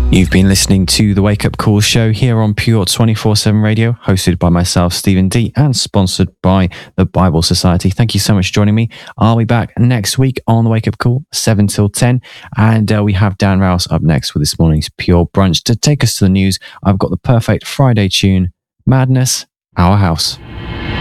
You've been listening to the Wake Up Call show here on Pure 24/7 Radio, hosted by myself, Stephen D, and sponsored by the Bible Society. Thank you so much for joining me. I'll be back next week on the Wake Up Call, 7 till 10. And we have Dan Rouse up next with this morning's Pure Brunch. To take us to the news, I've got the perfect Friday tune, Madness, Our House.